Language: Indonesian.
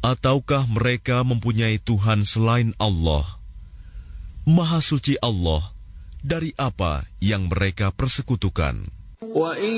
Ataukah mereka mempunyai Tuhan selain Allah? Maha suci Allah dari apa yang mereka persekutukan.